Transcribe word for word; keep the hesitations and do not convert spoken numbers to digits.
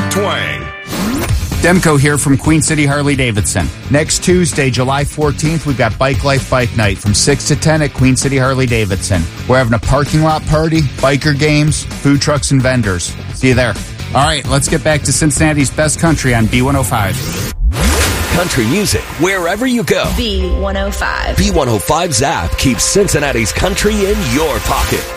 Twang. Demko here from Queen City Harley-Davidson. Next Tuesday, July fourteenth, we've got Bike Life Bike Night from six to ten at Queen City Harley-Davidson. We're having a parking lot party, biker games, food trucks, and vendors. See you there. All right, let's get back to Cincinnati's best country on B one oh five. Country music wherever you go. B one oh five. B one oh five's app keeps Cincinnati's country in your pocket.